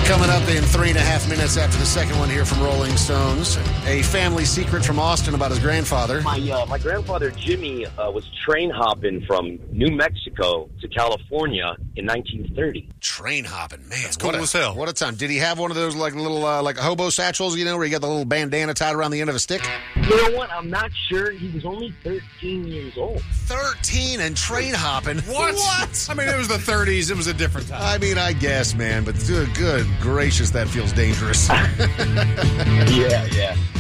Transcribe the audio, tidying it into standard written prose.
Coming up in 3.5 minutes after the second one here from Rolling Stones. A family secret from Austin about his grandfather. My grandfather, Jimmy, was train hopping from New Mexico to California in 1930. Train hopping, man. That's cool as hell. What a time. Did he have one of those like little like hobo satchels, where you got the little bandana tied around the end of a stick? You know what? I'm not sure. He was only 13 years old. 13 and train hopping? What? I mean, it was the 30s. It was a different time. I mean, I guess, man, but good gracious, that feels dangerous. Yeah.